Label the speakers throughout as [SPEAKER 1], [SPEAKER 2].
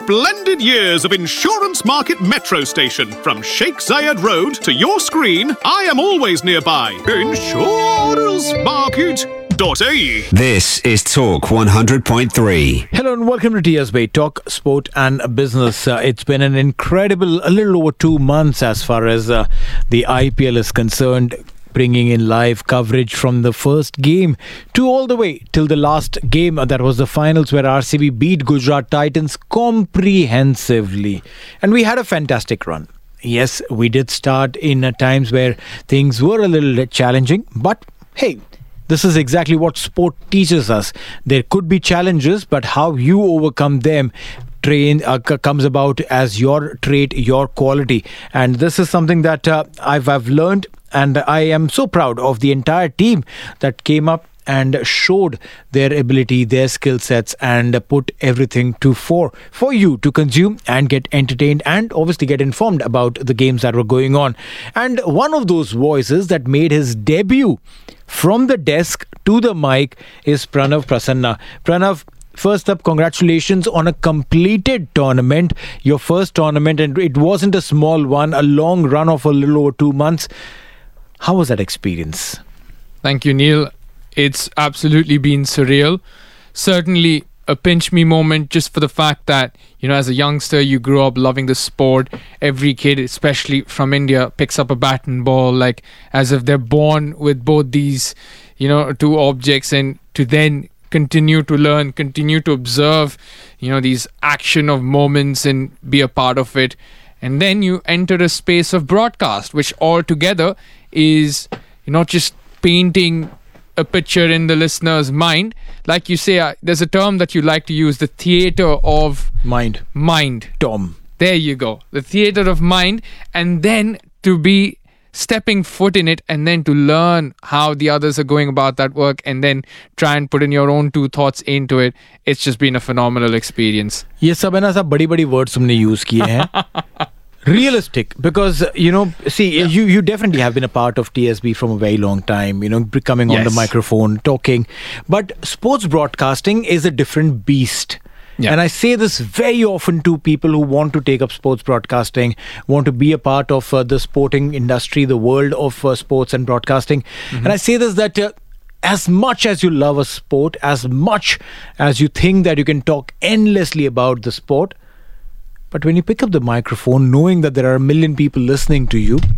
[SPEAKER 1] Splendid years of Insurance Market Metro Station. From Sheikh Zayed Road to your screen, I am always nearby. Insurance Market. .ae.
[SPEAKER 2] This is Talk 100.3.
[SPEAKER 3] Hello and welcome to TSB Talk Sport and Business. It's been an incredible, a little over 2 months as far as the IPL is concerned, bringing in live coverage from the first game to all the way till the last game. That was the finals where RCB beat Gujarat Titans comprehensively. And we had a fantastic run. Yes, we did start in times where things were a little challenging, but hey, this is exactly what sport teaches us. There could be challenges, but how you overcome them comes about as your trait, your quality. And this is something that I've learned, and I am so proud of the entire team that came up and showed their ability, their skill sets, and put everything to for you to consume and get entertained and obviously get informed about the games that were going on. And one of those voices that made his debut from the desk to the mic is Pranav Prasanna. Pranav, first up, congratulations on a completed tournament, your first tournament, and it wasn't a small one, a long run of a little over 2 months. How was that experience?
[SPEAKER 4] Thank you, Neil. It's absolutely been surreal. Certainly a pinch me moment, just for the fact that, you know, as a youngster, you grew up loving the sport. Every kid, especially from India, picks up a bat and ball like as if they're born with both these, you know, two objects, and to then continue to learn, continue to observe, you know, these action of moments and be a part of it. And then you enter a space of broadcast, which altogether is not just painting a picture in the listener's mind. Like you say, there's a term that you like to use, the theater of
[SPEAKER 3] Mind. Tom.
[SPEAKER 4] There you go. The theater of mind. And then to be stepping foot in it, and then to learn how the others are going about that work, and then try and put in your own 2 thoughts into it. It's just been a phenomenal experience.
[SPEAKER 3] ये सब है ना, सब बड़ी-बड़ी words तुमने use किए हैं. Realistic, because you definitely have been a part of TSB from a very long time, coming on the microphone, talking, but sports broadcasting is a different beast. And I say this very often to people who want to take up sports broadcasting, want to be a part of the sporting industry, the world of sports and broadcasting. And I say this, that as much as you love a sport, as much as you think that you can talk endlessly about the sport, but when you pick up the microphone, knowing that there are a million people listening to you,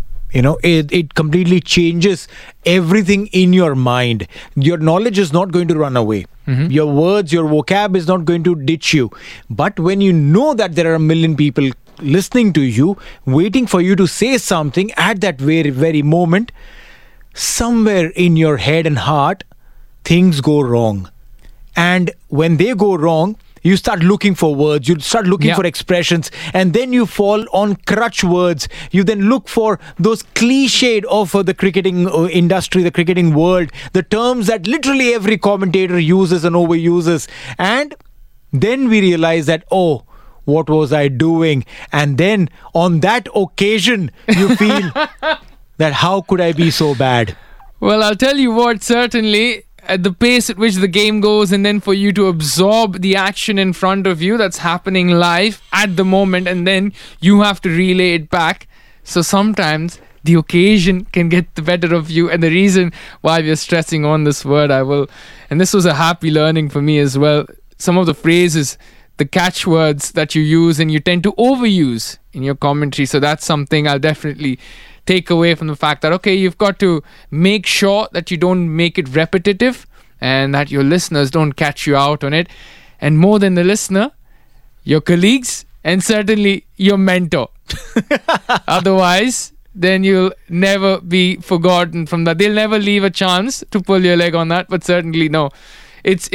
[SPEAKER 3] it completely changes everything in your mind. Your knowledge is not going to run away. Your words, your vocab is not going to ditch you. But when you know that there are a million people listening to you, waiting for you to say something at that very, very moment, somewhere in your head and heart, things go wrong. And when they go wrong, you start looking for words, you start looking for expressions, and then you fall on crutch words. You then look for those cliched of the cricketing industry, the cricketing world, the terms that literally every commentator uses and overuses. And then we realize that, oh, what was I doing? And then on that occasion, you feel that how could I be so bad?
[SPEAKER 4] Well, I'll tell you what, certainly at the pace at which the game goes, and then for you to absorb the action in front of you that's happening live at the moment, and then you have to relay it back. So sometimes the occasion can get the better of you, and the reason why we're stressing on this word, and this was a happy learning for me as well, some of the phrases, the catchwords that you use and you tend to overuse in your commentary. So that's something I'll definitely take away from the fact that, okay, you've got to make sure that you don't make it repetitive and that your listeners don't catch you out on it. And more than the listener, your colleagues, and certainly your mentor. Otherwise, then you'll never be forgotten from that. They'll never leave a chance to pull your leg on that, but certainly no. It's